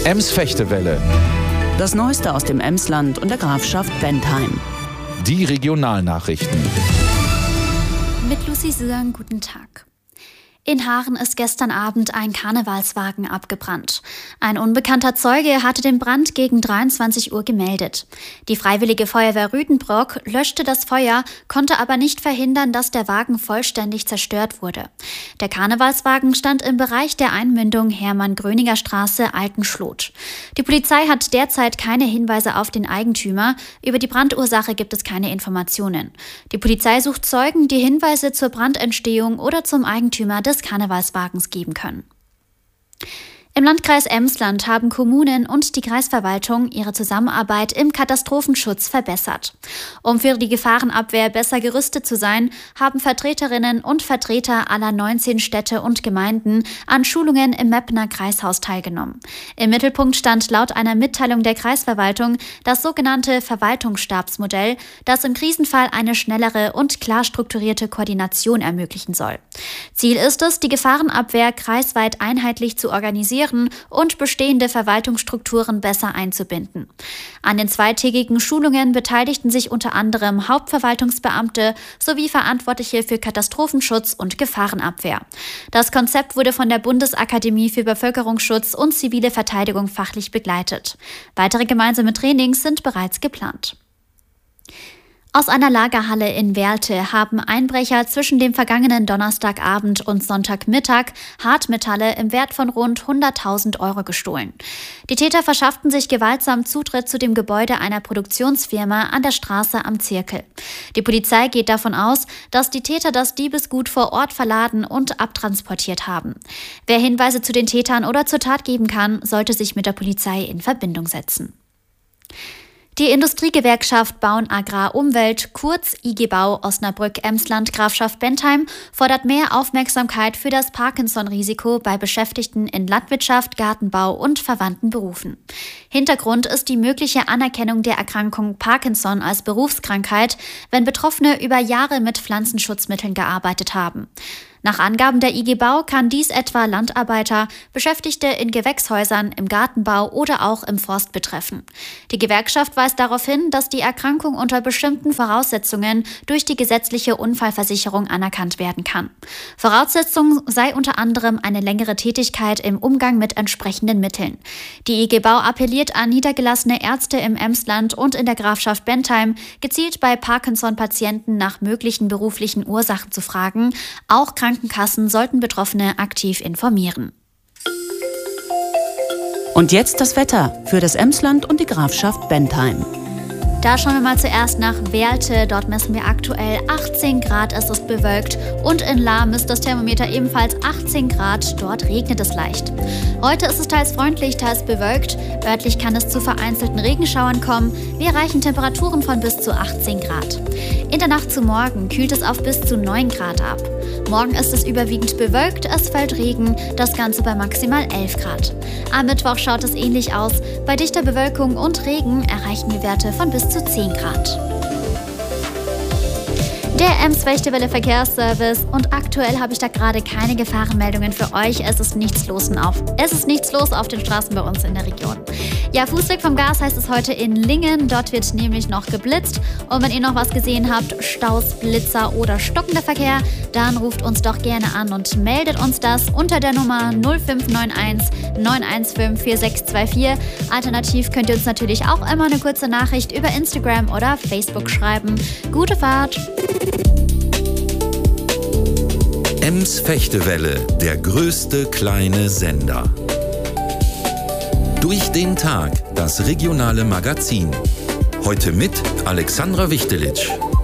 Ems-Fechtewelle. Das Neueste aus dem Emsland und der Grafschaft Bentheim. Die Regionalnachrichten. Mit Lucy Sören, guten Tag. In Haaren ist gestern Abend ein Karnevalswagen abgebrannt. Ein unbekannter Zeuge hatte den Brand gegen 23 Uhr gemeldet. Die Freiwillige Feuerwehr Rüdenbrock löschte das Feuer, konnte aber nicht verhindern, dass der Wagen vollständig zerstört wurde. Der Karnevalswagen stand im Bereich der Einmündung Hermann-Gröninger Straße, Altenschlot. Die Polizei hat derzeit keine Hinweise auf den Eigentümer. Über die Brandursache gibt es keine Informationen. Die Polizei sucht Zeugen, die Hinweise zur Brandentstehung oder zum Eigentümer des Karnevalswagens geben können. Im Landkreis Emsland haben Kommunen und die Kreisverwaltung ihre Zusammenarbeit im Katastrophenschutz verbessert. Um für die Gefahrenabwehr besser gerüstet zu sein, haben Vertreterinnen und Vertreter aller 19 Städte und Gemeinden an Schulungen im Meppner Kreishaus teilgenommen. Im Mittelpunkt stand laut einer Mitteilung der Kreisverwaltung das sogenannte Verwaltungsstabsmodell, das im Krisenfall eine schnellere und klar strukturierte Koordination ermöglichen soll. Ziel ist es, die Gefahrenabwehr kreisweit einheitlich zu organisieren und bestehende Verwaltungsstrukturen besser einzubinden. An den zweitägigen Schulungen beteiligten sich unter anderem Hauptverwaltungsbeamte sowie Verantwortliche für Katastrophenschutz und Gefahrenabwehr. Das Konzept wurde von der Bundesakademie für Bevölkerungsschutz und zivile Verteidigung fachlich begleitet. Weitere gemeinsame Trainings sind bereits geplant. Aus einer Lagerhalle in Werlte haben Einbrecher zwischen dem vergangenen Donnerstagabend und Sonntagmittag Hartmetalle im Wert von rund 100.000 Euro gestohlen. Die Täter verschafften sich gewaltsam Zutritt zu dem Gebäude einer Produktionsfirma an der Straße am Zirkel. Die Polizei geht davon aus, dass die Täter das Diebesgut vor Ort verladen und abtransportiert haben. Wer Hinweise zu den Tätern oder zur Tat geben kann, sollte sich mit der Polizei in Verbindung setzen. Die Industriegewerkschaft Bauen Agrar Umwelt, kurz IG Bau Osnabrück Emsland Grafschaft Bentheim, fordert mehr Aufmerksamkeit für das Parkinson-Risiko bei Beschäftigten in Landwirtschaft, Gartenbau und verwandten Berufen. Hintergrund ist die mögliche Anerkennung der Erkrankung Parkinson als Berufskrankheit, wenn Betroffene über Jahre mit Pflanzenschutzmitteln gearbeitet haben. Nach Angaben der IG Bau kann dies etwa Landarbeiter, Beschäftigte in Gewächshäusern, im Gartenbau oder auch im Forst betreffen. Die Gewerkschaft weist darauf hin, dass die Erkrankung unter bestimmten Voraussetzungen durch die gesetzliche Unfallversicherung anerkannt werden kann. Voraussetzung sei unter anderem eine längere Tätigkeit im Umgang mit entsprechenden Mitteln. Die IG Bau appelliert an niedergelassene Ärzte im Emsland und in der Grafschaft Bentheim, gezielt bei Parkinson-Patienten nach möglichen beruflichen Ursachen zu fragen. Auch Krankenkassen sollten Betroffene aktiv informieren. Und jetzt das Wetter für das Emsland und die Grafschaft Bentheim. Da schauen wir mal zuerst nach Werlte. Dort messen wir aktuell 18 Grad. Es ist bewölkt. Und in Lahm ist das Thermometer ebenfalls 18 Grad. Dort regnet es leicht. Heute ist es teils freundlich, teils bewölkt. Örtlich kann es zu vereinzelten Regenschauern kommen. Wir erreichen Temperaturen von bis zu 18 Grad. In der Nacht zu morgen kühlt es auf bis zu 9 Grad ab. Morgen ist es überwiegend bewölkt, es fällt Regen, das Ganze bei maximal 11 Grad. Am Mittwoch schaut es ähnlich aus. Bei dichter Bewölkung und Regen erreichen wir Werte von bis zu 10 Grad. Der Ems-Fechtewelle Verkehrsservice, und aktuell habe ich da gerade keine Gefahrenmeldungen für euch. Es ist nichts los auf den Straßen bei uns in der Region. Ja, Fußweg vom Gas heißt es heute in Lingen. Dort wird nämlich noch geblitzt. Und wenn ihr noch was gesehen habt, Staus, Blitzer oder stockender Verkehr, dann ruft uns doch gerne an und meldet uns das unter der Nummer 0591 915 4624. Alternativ könnt ihr uns natürlich auch immer eine kurze Nachricht über Instagram oder Facebook schreiben. Gute Fahrt! Ems-Fechtewelle, der größte kleine Sender. Durch den Tag, das regionale Magazin. Heute mit Alexandra Wichtelitsch.